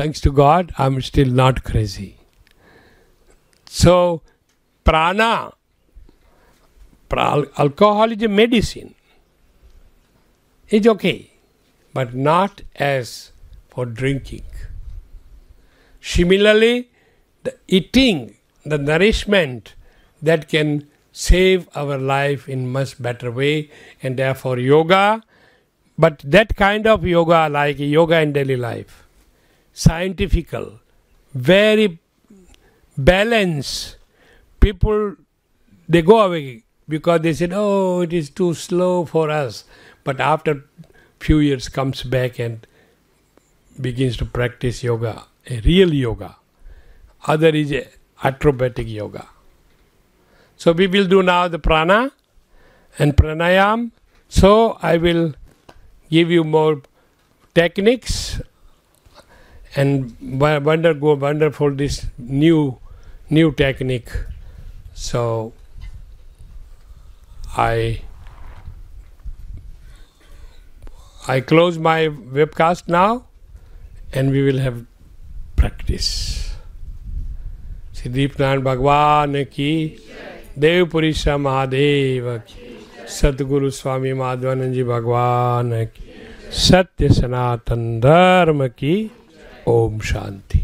thanks to God, I'm still not crazy. So, prana, alcohol is a medicine. It's okay, but not as for drinking. Similarly, the eating, the nourishment that can save our life in much better way, and therefore yoga, but that kind of yoga like yoga in daily life, scientifical, very balanced. People, they go away because they said, oh, it is too slow for us. But after few years comes back and begins to practice yoga, a real yoga. Other is a acrobatic yoga. So we will do now the prana and pranayam. So I will give you more techniques and wonderful this new technique. So I close my webcast now, and we will have practice. Siddhipnan Bhagwan ki, Dev Purisha Mahadev ki, Satguru Swami Madhvanand Ji Bhagwan ki, Satya Sanatan Dharma ki, Om Shanti.